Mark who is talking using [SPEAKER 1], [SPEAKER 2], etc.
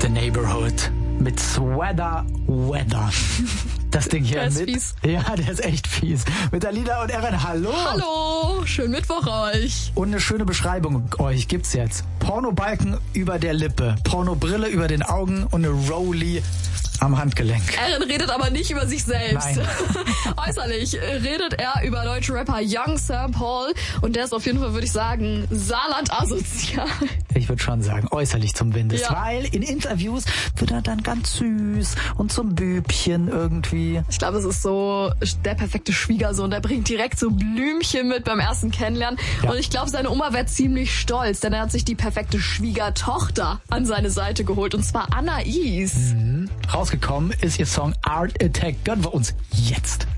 [SPEAKER 1] the Neighborhood mit Sweater Weather. Das Ding hier
[SPEAKER 2] der ist
[SPEAKER 1] mit.
[SPEAKER 2] Fies.
[SPEAKER 1] Ja, der ist echt fies. Mit Alina und Erin, hallo.
[SPEAKER 2] Hallo, schönen Mittwoch euch.
[SPEAKER 1] Und eine schöne Beschreibung euch gibt's jetzt. Pornobalken über der Lippe, Pornobrille über den Augen und eine Rolli am Handgelenk.
[SPEAKER 2] Erin redet aber nicht über sich selbst.
[SPEAKER 1] Nein.
[SPEAKER 2] Äußerlich redet er über deutsche Rapper Young Sam Paul und der ist auf jeden Fall, würde ich sagen, Saarland asozial.
[SPEAKER 1] Ich würde schon sagen, äußerlich zum Windes,
[SPEAKER 2] Ja.
[SPEAKER 1] weil in Interviews wird er dann ganz süß und zum Bübchen irgendwie.
[SPEAKER 2] Ich glaube, das ist so der perfekte Schwiegersohn. Der bringt direkt so Blümchen mit beim ersten Kennenlernen.
[SPEAKER 1] Ja.
[SPEAKER 2] Und ich glaube, seine Oma wäre ziemlich stolz, denn er hat sich die perfekte Schwiegertochter an seine Seite geholt. Und zwar Anais.
[SPEAKER 1] Rausgekommen ist ihr Song Art Attack. Gönnen wir uns jetzt.